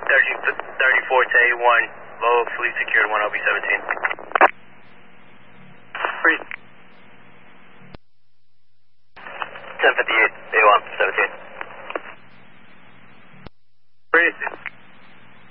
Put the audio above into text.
34 to A1, low fleet secured 1LB17. Free. 1058,